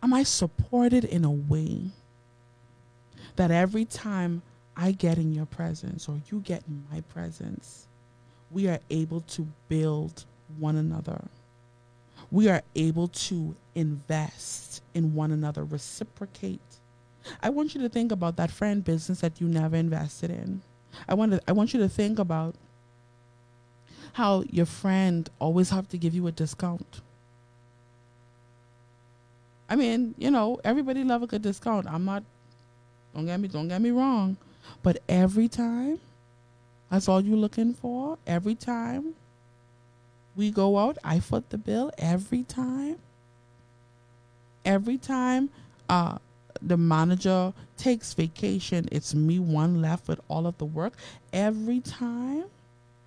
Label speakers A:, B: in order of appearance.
A: Am I supported in a way that every time I get in your presence or you get in my presence, we are able to build one another? We are able to invest in one another, reciprocate. I want you to think about that friend business that you never invested in. I want you to think about how your friend always have to give you a discount. I mean, everybody love a good discount. I'm not don't get me wrong. But every time, that's all you looking for? Every time we go out, I foot the bill every time. Every time uh the manager takes vacation, it's me one left with all of the work. Every time